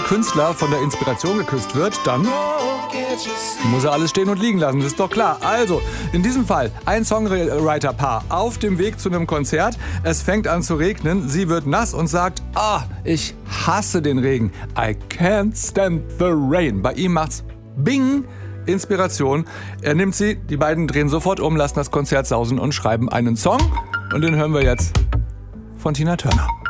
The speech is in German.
Künstler von der Inspiration geküsst wird, dann muss er alles stehen und liegen lassen, das ist doch klar. Also, in diesem Fall ein Songwriter-Paar auf dem Weg zu einem Konzert. Es fängt an zu regnen, sie wird nass und sagt, ich hasse den Regen. I can't stand the rain. Bei ihm macht's Bing, Inspiration. Er nimmt sie, die beiden drehen sofort um, lassen das Konzert sausen und schreiben einen Song. Und den hören wir jetzt von Tina Turner.